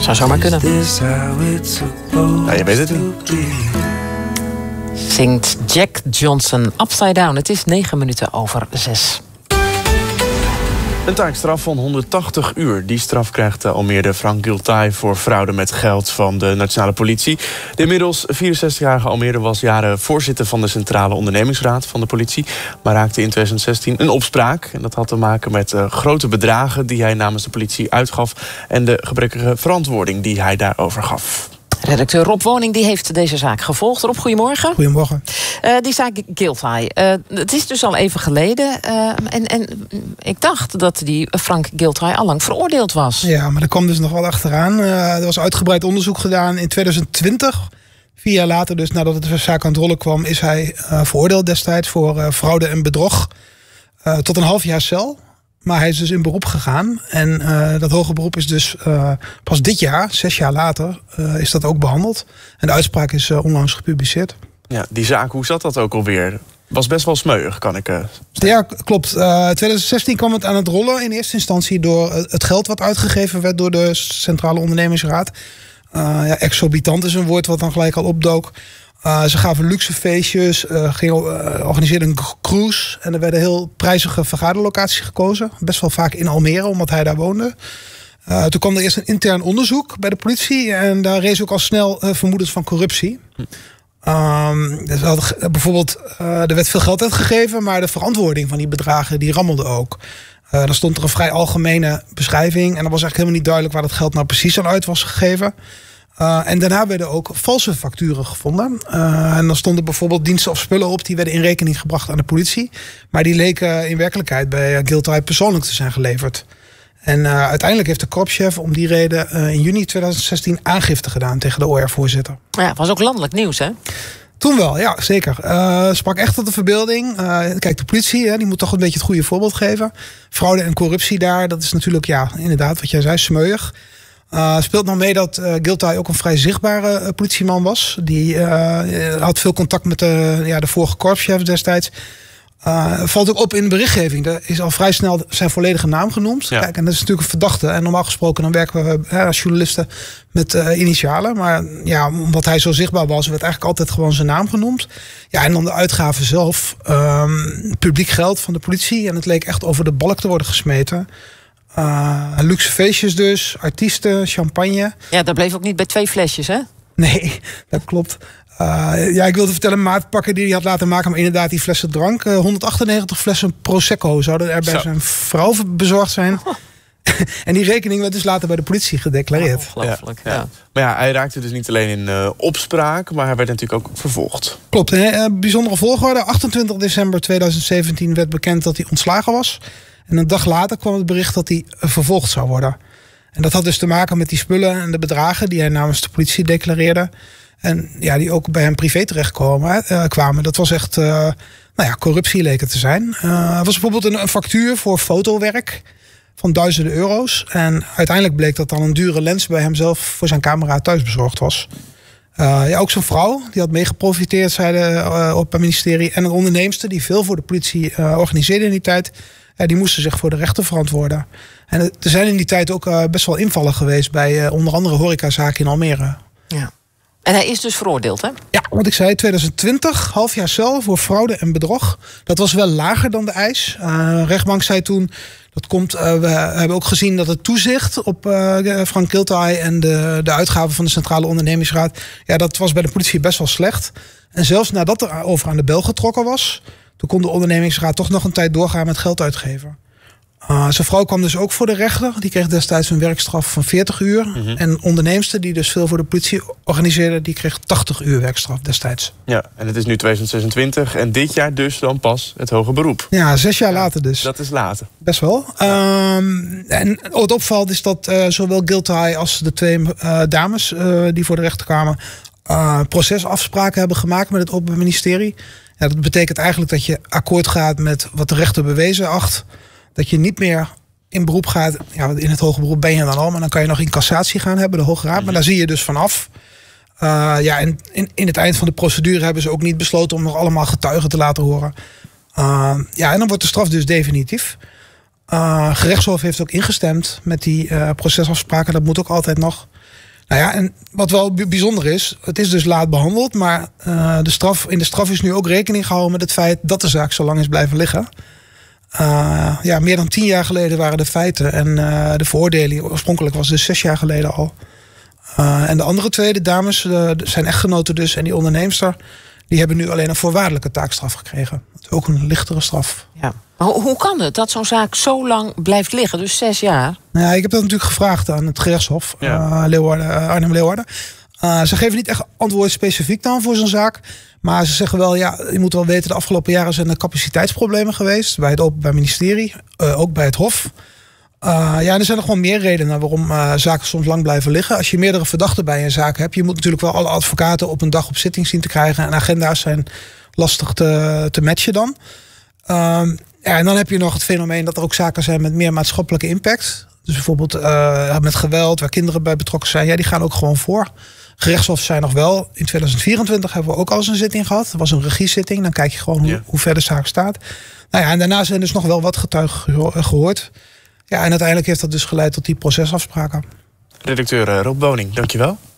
Zou zomaar kunnen. Nou, je weet het niet. Zingt Jack Johnson Upside Down. Het is 6:09. Een taakstraf van 180 uur. Die straf krijgt Almere Frank Giltay voor fraude met geld van de Nationale Politie. De inmiddels 64-jarige Almere was jaren voorzitter van de Centrale Ondernemingsraad van de politie, maar raakte in 2016 een opspraak. En dat had te maken met grote bedragen die hij namens de politie uitgaf en de gebrekkige verantwoording die hij daarover gaf. Redacteur Rob Woning die heeft deze zaak gevolgd. Rob, goedemorgen. Goedemorgen. Die zaak Giltay. Het is dus al even geleden. En ik dacht dat die Frank Giltay al lang veroordeeld was. Ja, maar er kwam dus nog wel achteraan. Er was uitgebreid onderzoek gedaan in 2020. 4 jaar later, dus nadat de zaak aan het rollen kwam, is hij veroordeeld destijds voor fraude en bedrog. Tot een half jaar cel. Maar hij is dus in beroep gegaan. En dat hoger beroep is dus pas dit jaar, 6 jaar later, is dat ook behandeld. En de uitspraak is onlangs gepubliceerd. Ja, die zaak, hoe zat dat ook alweer? Was best wel smeuig, kan ik zeggen. Ja, klopt. 2016 kwam het aan het rollen in eerste instantie door het geld wat uitgegeven werd door de Centrale Ondernemingsraad. Exorbitant is een woord wat dan gelijk al opdook. Ze gaven luxe feestjes, organiseerden een cruise. En er werden heel prijzige vergaderlocaties gekozen. Best wel vaak in Almere, omdat hij daar woonde. Toen kwam er eerst een intern onderzoek bij de politie. En daar rees ook al snel vermoedens van corruptie. Bijvoorbeeld, er werd veel geld uitgegeven, maar de verantwoording van die bedragen die rammelde ook. Dan stond er een vrij algemene beschrijving. En dan was eigenlijk helemaal niet duidelijk waar dat geld nou precies aan uit was gegeven. En daarna werden ook valse facturen gevonden. En dan stonden bijvoorbeeld diensten of spullen op die werden in rekening gebracht aan de politie. Maar die leken in werkelijkheid bij Giltay persoonlijk te zijn geleverd. En uiteindelijk heeft de korpschef om die reden in juni 2016 aangifte gedaan tegen de OR-voorzitter. Ja, het was ook landelijk nieuws, hè? Toen wel, ja, zeker. Sprak echt tot de verbeelding. Kijk, de politie, die moet toch een beetje het goede voorbeeld geven. Fraude en corruptie daar, dat is natuurlijk, ja, inderdaad, wat jij zei, smeuig. Speelt nog mee dat Giltay ook een vrij zichtbare politieman was. Die had veel contact met de vorige korpschef destijds. Valt ook op in de berichtgeving. Er is al vrij snel zijn volledige naam genoemd. Ja. Kijk, en dat is natuurlijk een verdachte. En normaal gesproken dan werken we als journalisten met initialen. Maar ja, omdat hij zo zichtbaar was, werd eigenlijk altijd gewoon zijn naam genoemd. Ja, en dan de uitgaven zelf. Publiek geld van de politie. En het leek echt over de balk te worden gesmeten. Luxe feestjes dus, artiesten, champagne. Ja, dat bleef ook niet bij 2 flesjes, hè? Nee, dat klopt. Ik wilde vertellen, maatpakken die hij had laten maken, maar inderdaad die flessen drank. 198 flessen Prosecco zouden er bij zijn vrouw bezorgd zijn. Oh. En die rekening werd dus later bij de politie gedeclareerd. Ongelooflijk, ja. Maar ja, hij raakte dus niet alleen in opspraak, maar hij werd natuurlijk ook vervolgd. Klopt, bijzondere volgorde. 28 december 2017 werd bekend dat hij ontslagen was. En een dag later kwam het bericht dat hij vervolgd zou worden. En dat had dus te maken met die spullen en de bedragen die hij namens de politie declareerde. En ja, die ook bij hem privé kwamen. Dat was echt, corruptie leek het te zijn. Er was bijvoorbeeld een factuur voor fotowerk van duizenden euro's. En uiteindelijk bleek dat dan een dure lens bij hemzelf voor zijn camera thuis bezorgd was. Ook zijn vrouw, die had meegeprofiteerd, zeiden op het ministerie. En een onderneemster die veel voor de politie organiseerde in die tijd. Die moesten zich voor de rechter verantwoorden. En er zijn in die tijd ook best wel invallen geweest bij onder andere horecazaken in Almere. Ja. En hij is dus veroordeeld, hè? Ja, wat ik zei, 2020, half jaar cel voor fraude en bedrog. Dat was wel lager dan de eis. Rechtbank zei toen, dat komt, we hebben ook gezien dat het toezicht op Frank Giltay en de uitgaven van de Centrale Ondernemingsraad, ja, dat was bij de politie best wel slecht. En zelfs nadat er over aan de bel getrokken was, toen kon de ondernemingsraad toch nog een tijd doorgaan met geld uitgeven. Zijn vrouw kwam dus ook voor de rechter. Die kreeg destijds een werkstraf van 40 uur. Mm-hmm. En een onderneemster die dus veel voor de politie organiseerde, die kreeg 80 uur werkstraf destijds. Ja, en het is nu 2026 en dit jaar dus dan pas het hoger beroep. Ja, 6 jaar later dus. Dat is later. Best wel. En wat opvalt is dat zowel Giltay als de 2 dames die voor de rechter kwamen procesafspraken hebben gemaakt met het Openbaar Ministerie. Ja, dat betekent eigenlijk dat je akkoord gaat met wat de rechter bewezen acht. Dat je niet meer in beroep gaat. Ja, in het hoger beroep ben je dan al. Maar dan kan je nog in cassatie gaan hebben, de Hoge Raad. Maar daar zie je dus vanaf. En in het eind van de procedure hebben ze ook niet besloten om nog allemaal getuigen te laten horen. En dan wordt de straf dus definitief. Gerechtshof heeft ook ingestemd met die procesafspraken. Dat moet ook altijd nog. Nou ja, en wat wel bijzonder is, het is dus laat behandeld, maar in de straf is nu ook rekening gehouden met het feit dat de zaak zo lang is blijven liggen. Meer dan 10 jaar geleden waren de feiten en de veroordeling oorspronkelijk was dus 6 jaar geleden al. En de andere twee, de dames, zijn echtgenoten dus en die onderneemster, die hebben nu alleen een voorwaardelijke taakstraf gekregen. Dat is ook een lichtere straf. Ja. Maar hoe kan het dat zo'n zaak zo lang blijft liggen, dus 6 jaar? Nou ja, ik heb dat natuurlijk gevraagd aan het gerechtshof, Arnhem-Leeuwarden. Ze geven niet echt antwoord specifiek dan voor zo'n zaak. Maar ze zeggen wel, ja, je moet wel weten, de afgelopen jaren zijn er capaciteitsproblemen geweest. Bij het Openbaar Ministerie, ook bij het Hof. En er zijn nog wel meer redenen waarom zaken soms lang blijven liggen. Als je meerdere verdachten bij een zaak hebt, je moet natuurlijk wel alle advocaten op een dag op zitting zien te krijgen. En agenda's zijn lastig te matchen dan. En dan heb je nog het fenomeen dat er ook zaken zijn met meer maatschappelijke impact. Dus bijvoorbeeld met geweld, waar kinderen bij betrokken zijn. Ja, die gaan ook gewoon voor. Gerechtshof zijn nog wel. In 2024 hebben we ook al eens een zitting gehad. Dat was een regiezitting. Dan kijk je gewoon hoe ver de zaak staat. En daarna zijn dus nog wel wat getuigen gehoord. Ja, en uiteindelijk heeft dat dus geleid tot die procesafspraken. Redacteur Rob Boning, dankjewel.